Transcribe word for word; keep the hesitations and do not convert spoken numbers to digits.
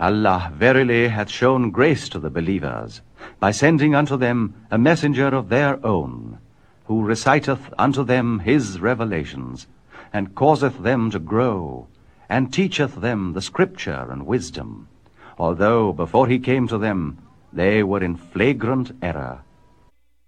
Allah verily hath shown grace to the believers, by sending unto them a messenger of their own, who reciteth unto them his revelations, and causeth them to grow, and teacheth them the scripture and wisdom, although before he came to them they were in flagrant error.